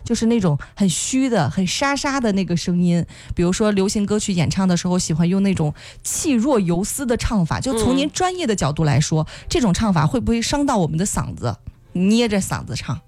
就是那种很虚的、很沙沙的那个声音。比如说流行歌曲演唱的时候，喜欢用那种气若游丝的唱法。就从您专业的角度来说，这种唱法会不会伤到我们的嗓子？捏着嗓子唱。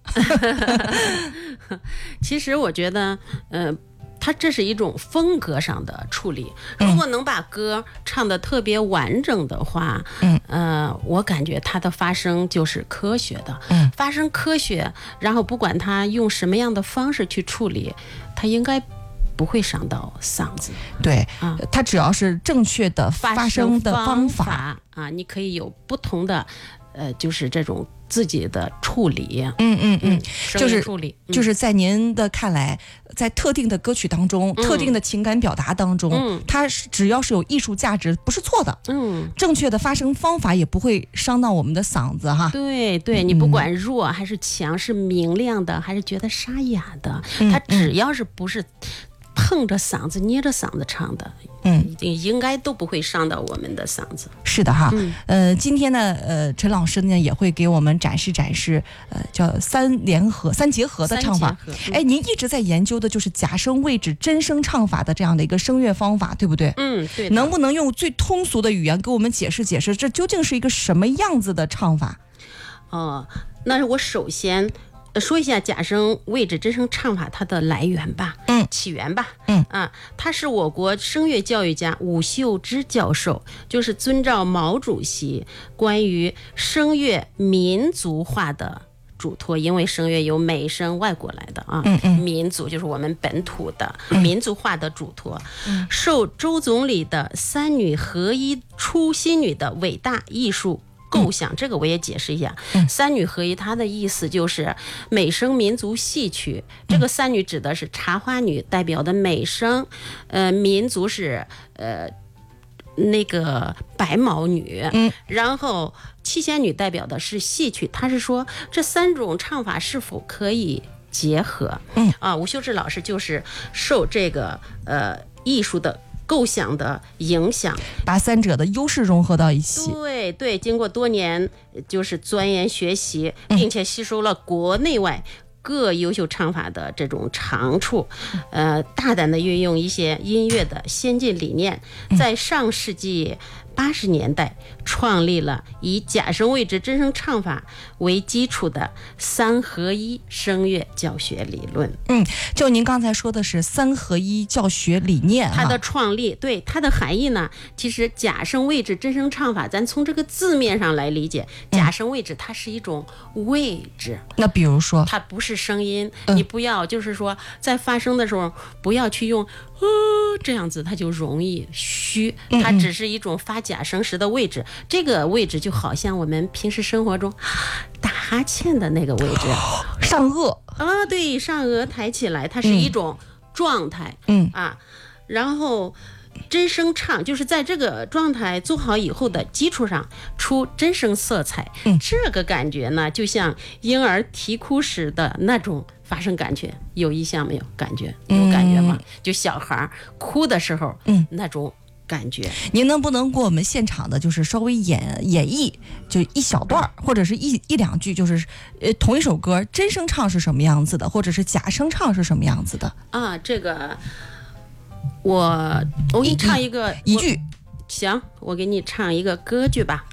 其实我觉得，它这是一种风格上的处理。如果能把歌唱得特别完整的话，我感觉它的发声就是科学的，发声科学，然后不管它用什么样的方式去处理，它应该不会伤到嗓子。 对，它只要是正确的发声的方法啊，你可以有不同的，就是这种自己的处理。 就是处理， 就是在您的看来，在特定的歌曲当中，特定的情感表达当中，它只要是有艺术价值，不是错的。正确的发声方法也不会伤到我们的嗓子哈。 对对，你不管弱还是强，是明亮的还是觉得沙哑的，它只要是不是碰着嗓子、捏着嗓子唱的，应该都不会伤到我们的嗓子。 是的哈，今天呢，陈老师呢也会给我们展示，叫三结合的唱法。您一直在研究的就是假声位置真声唱法的这样的一个声乐方法，对不对？ 对。 能不能用最通俗的语言给我们解释解释，这究竟是一个什么样子的唱法？ 那我首先说一下假声位置真声唱法它的来源吧，起源吧，他是我国声乐教育家伍秀芝教授，就是遵照毛主席关于声乐民族化的嘱托，因为声乐由美声外国来的啊，民族就是我们本土的民族化的嘱托，受周总理的三女合一出新女的伟大艺术构想。这个我也解释一下，三女合一它的意思就是美声民族戏曲，这个三女指的是茶花女代表的美声，民族是那个白毛女，然后七仙女代表的是戏曲。他是说这三种唱法是否可以结合？伍秀芝老师就是受这个艺术的构想的影响， 把三者的优势融合到一起。 对对，经过多年就是钻研学习，并且吸收了国内外各优秀唱法的这种长处，大胆的运用一些音乐的先进理念，在上世纪80年代创立了以假声位置真声唱法为基础的三合一声乐教学理论。 就您刚才说的是三合一教学理念， 它的创立，对它的含义呢，其实假声位置真声唱法，咱从这个字面上来理解，假声位置它是一种位置。 那比如说它不是声音，你不要就是说在发声的时候不要去用这样子，它就容易虚，它只是一种发假声时的位置。这个位置就好像我们平时生活中打哈欠的那个位置， 上颚对，上颚抬起来，它是一种状态，然后真声唱就是在这个状态做好以后的基础上出真声色彩，这个感觉呢就像婴儿啼哭时的那种发声感觉，有印象没有？有感觉吗？就小孩哭的时候，那种感觉。 您能不能给我们现场的就是稍微演绎，就一小段或者是一两句，就是同一首歌真声唱是什么样子的，或者是假声唱是什么样子的啊？这个我给你唱一个一句。 行，我给你唱一个歌剧吧。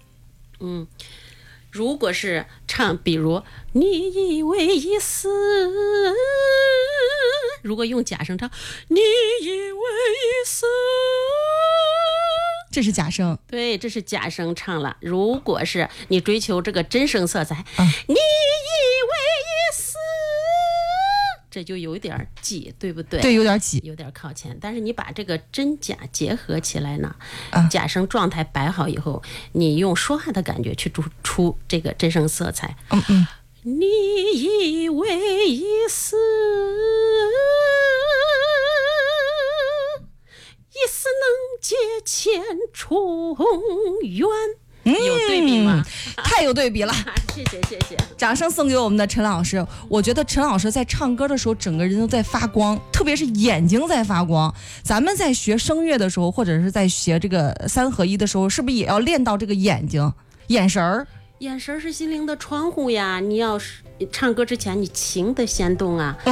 如果是唱比如你以为已死，如果用假声唱你以为已死， 这是假声。 对，这是假声唱了。如果是你追求这个真声色彩，你以为已死，这就有点挤，对不对？ 对，有点挤， 有点靠前。但是你把这个真假结合起来呢，假声状态摆好以后，你用说话的感觉去出这个真声色彩。你以为已死，已死能解千重冤。有对比吗？ 太有对比了。 谢谢谢谢， 掌声送给我们的陈老师。我觉得陈老师在唱歌的时候整个人都在发光，特别是眼睛在发光。咱们在学声乐的时候，或者是在学这个三合一的时候，是不是也要练到这个眼睛眼神儿？ 眼神是心灵的窗户呀，你要是唱歌之前你情得先动啊。